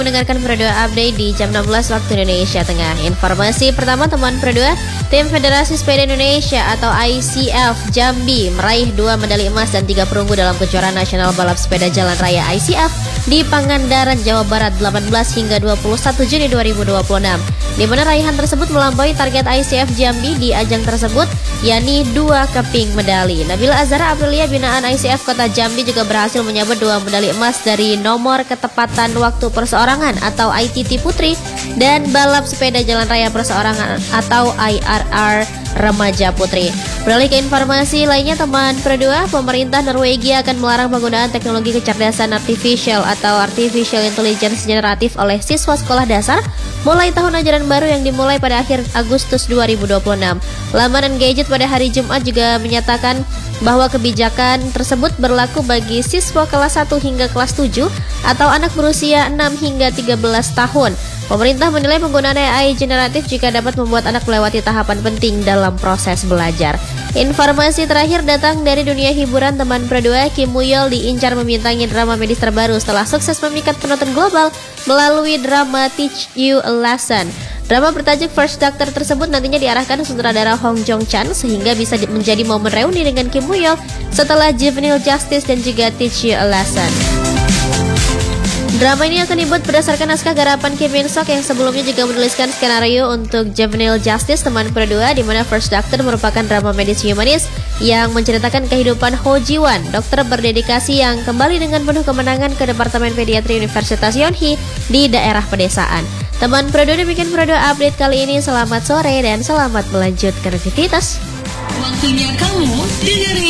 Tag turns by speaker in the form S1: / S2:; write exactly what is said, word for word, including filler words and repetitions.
S1: Mendengarkan Pro dua Update di jam enam belas waktu Indonesia Tengah. Informasi pertama teman Pro dua, tim Federasi Sepeda Indonesia atau I C F Jambi meraih dua medali emas dan tiga perunggu dalam kejuaraan nasional balap sepeda jalan raya I C F di Pangandaran, Jawa Barat delapan belas hingga dua puluh satu Juni dua ribu dua puluh enam. Di mana raihan tersebut melampaui target I C F Jambi di ajang tersebut, yakni dua keping medali. Nabila Azhara Aprilia binaan I C F Kota Jambi juga berhasil menyabet dua medali emas dari nomor ketepatan waktu perseorangan atau I T T Putri dan balap sepeda jalan raya perseorangan atau I R R Remaja Putri. Beralih ke informasi lainnya teman Pro dua, pemerintah Norwegia akan melarang penggunaan teknologi kecerdasan artificial atau artificial intelligence generatif oleh siswa sekolah dasar mulai tahun ajaran baru yang dimulai pada akhir Agustus dua ribu dua puluh enam. Laman Engadget pada hari Jumat juga menyatakan bahwa kebijakan tersebut berlaku bagi siswa kelas satu hingga kelas tujuh atau anak berusia enam hingga tiga belas tahun. Pemerintah menilai penggunaan A I generatif jika dapat membuat anak melewati tahapan penting dalam proses belajar. Informasi terakhir datang dari dunia hiburan teman Pro dua, Kim Muyol diincar memintangi drama medis terbaru setelah sukses memikat penonton global melalui drama Teach You a Lesson. Drama bertajuk First Doctor tersebut nantinya diarahkan sutradara Hong Jong Chan sehingga bisa menjadi momen reuni dengan Kim Muyol setelah Juvenile Justice dan juga Teach You a Lesson. Drama ini akan dibuat berdasarkan naskah garapan Kim Min Sok yang sebelumnya juga menuliskan skenario untuk Juvenile Justice teman Pro dua, di mana First Doctor merupakan drama medis humanis yang menceritakan kehidupan Ho Ji Won, dokter berdedikasi yang kembali dengan penuh kemenangan ke Departemen Pediatri Universitas Yonhee di daerah pedesaan. Teman Pro dua, demikian Pro dua Update kali ini. Selamat sore dan selamat melanjutkan aktivitas.
S2: Waktunya kamu dengerin